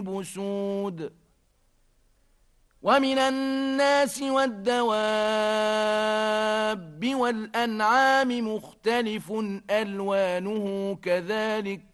بسود ومن الناس والدواب والأنعام مختلف ألوانه كذلك